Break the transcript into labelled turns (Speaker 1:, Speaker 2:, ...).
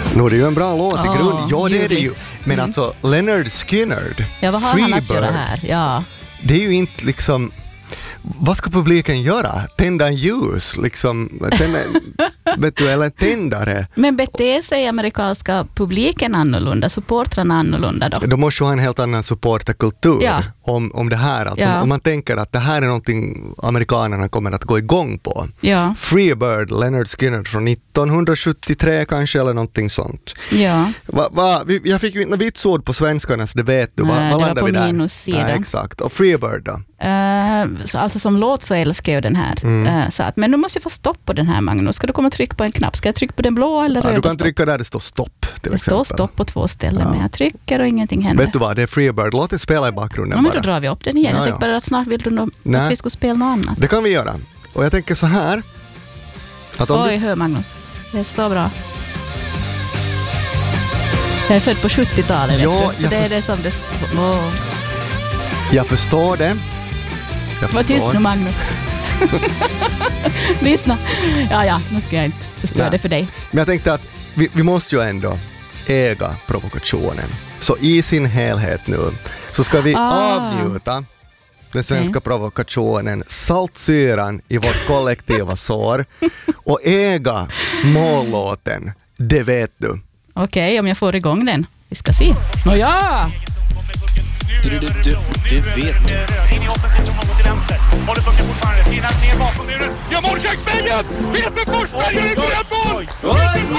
Speaker 1: Nu är det ju en bra låt i grund. Ja, det är det ju. Men alltså, Leonard Skinner,
Speaker 2: ja, vad har han att göra här? Ja.
Speaker 1: Det är ju inte liksom... Vad ska publiken göra? Tända en ljus, liksom, vet du, eller tändare.
Speaker 2: Men beter sig amerikanska publiken annorlunda, supportrarna annorlunda då?
Speaker 1: Då måste ju ha en helt annan supporterkultur om det här. Alltså, om man tänker att det här är någonting amerikanerna kommer att gå igång på.
Speaker 2: Ja.
Speaker 1: Freebird, Leonard Skinner från 1973 kanske, eller någonting sånt.
Speaker 2: Ja.
Speaker 1: Jag fick ju inte vitsord på svenskarna, så det vet du.
Speaker 2: Nej,
Speaker 1: vad
Speaker 2: det var på
Speaker 1: vi där?
Speaker 2: minussidan.
Speaker 1: Ja, exakt. Och Freebird då?
Speaker 2: Alltså som låt så älskar jag den här. Så att, men nu måste jag få stopp på den här, Magnus. Ska du komma och trycka på en knapp? Ska jag trycka på den blå eller röda?
Speaker 1: Du kan trycka där det står stopp.
Speaker 2: Det står stopp på 2 ställen, men jag trycker och ingenting händer.
Speaker 1: Vet du vad, det är Freebird. Låt det spela i bakgrunden
Speaker 2: men
Speaker 1: bara.
Speaker 2: då drar vi upp den igen. Jag tänkte bara att snart vill du att vi ska spela något annat.
Speaker 1: Det kan vi göra. Och jag tänker så här. Att
Speaker 2: Oj, hör Magnus. Det är så bra. Jag är född på 70-talet, vet du. Så det är det som det...
Speaker 1: Jag förstår det.
Speaker 2: Vad tyst nu, Magnus. Lyssna. Ja, nu ska jag inte förstöra det för dig.
Speaker 1: Men jag tänkte att vi måste ju ändå äga provokationen. Så i sin helhet nu så ska vi avnjuta den svenska provokationen, saltsyran i vårt kollektiva sår och äga mållåten. Det vet du.
Speaker 2: Okej, om jag får igång den. Vi ska se. Nåja!
Speaker 3: Du vet du.
Speaker 4: In i offensiv som går till vänster. Håller pucken fortfarande. Ner bakom muren. Gör målköksvägen! Peter Forsberg gör ett rätt mål!